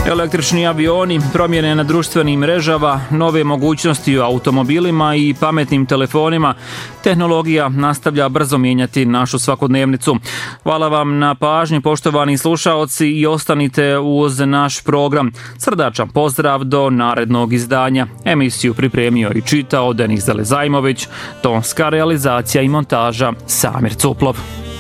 Električni avioni, promjene na društvenim mrežama, nove mogućnosti u automobilima i pametnim telefonima. Tehnologija nastavlja brzo mijenjati našu svakodnevnicu. Hvala vam na pažnji, poštovani slušaoci, i ostanite uz naš program. Srdačan pozdrav do narednog izdanja. Emisiju pripremio i čitao Denis Zelezajmović, tonska realizacija i montaža Samir Cuplov.